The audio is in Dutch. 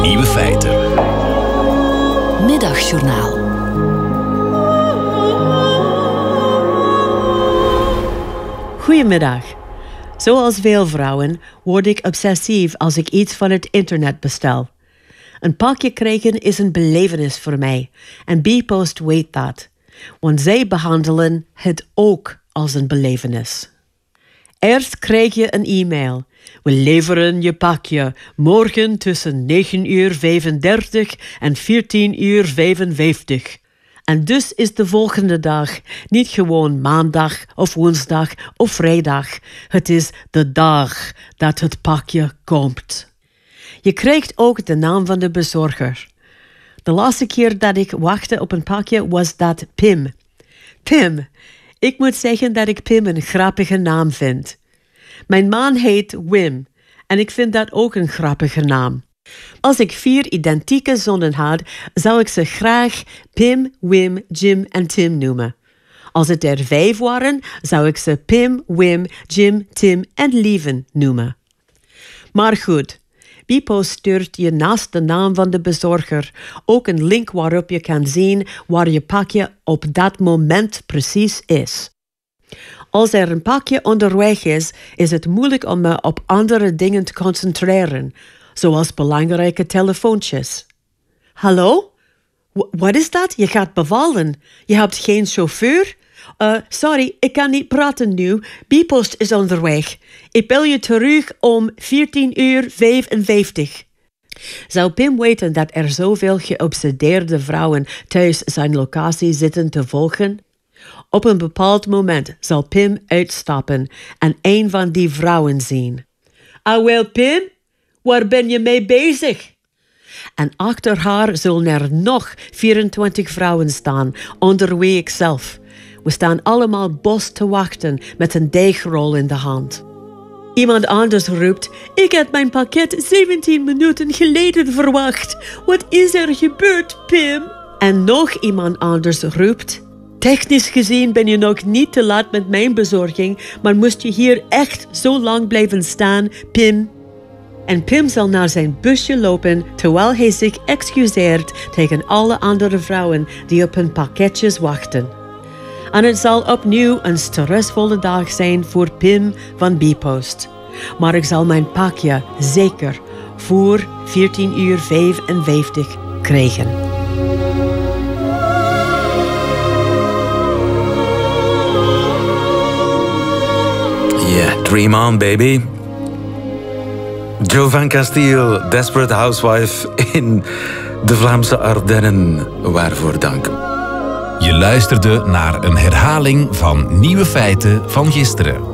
Nieuwe feiten. Middagjournaal. Goedemiddag. Zoals veel vrouwen word ik obsessief als ik iets van het internet bestel. Een pakje krijgen is een belevenis voor mij en bpost weet dat, want zij behandelen het ook als een belevenis. Eerst krijg je een e-mail. We leveren je pakje morgen tussen 9:35 en 14:55. En dus is de volgende dag niet gewoon maandag of woensdag of vrijdag. Het is de dag dat het pakje komt. Je krijgt ook de naam van de bezorger. De laatste keer dat ik wachtte op een pakje was dat Pim. Pim. Ik moet zeggen dat ik Pim een grappige naam vind. Mijn man heet Wim en ik vind dat ook een grappige naam. Als ik 4 identieke zonen had, zou ik ze graag Pim, Wim, Jim en Tim noemen. Als het er 5 waren, zou ik ze Pim, Wim, Jim, Tim en Lieven noemen. Maar goed, bpost stuurt je naast de naam van de bezorger ook een link waarop je kan zien waar je pakje op dat moment precies is. Als er een pakje onderweg is, is het moeilijk om me op andere dingen te concentreren, zoals belangrijke telefoontjes. Hallo? Wat is dat? Je gaat bevallen. Je hebt geen chauffeur? Sorry, ik kan niet praten nu. bpost is onderweg. Ik bel je terug om 14:55. Zou Pim weten dat er zoveel geobsedeerde vrouwen thuis zijn locatie zitten te volgen? Op een bepaald moment zal Pim uitstappen en een van die vrouwen zien. Wel, Pim, waar ben je mee bezig? En achter haar zullen er nog 24 vrouwen staan, onder wie ik zelf. We staan allemaal bos te wachten met een deegrol in de hand. Iemand anders roept, ik had mijn pakket 17 minuten geleden verwacht. Wat is er gebeurd, Pim? En nog iemand anders roept, technisch gezien ben je nog niet te laat met mijn bezorging, maar moest je hier echt zo lang blijven staan, Pim? En Pim zal naar zijn busje lopen terwijl hij zich excuseert tegen alle andere vrouwen die op hun pakketjes wachten. En het zal opnieuw een stressvolle dag zijn voor Pim van bpost. Maar ik zal mijn pakje zeker voor 14:55 krijgen. Yeah, dream on, baby. Jo van Castiel, Desperate Housewife in de Vlaamse Ardennen. Waarvoor dank. Je luisterde naar een herhaling van Nieuwe Feiten van gisteren.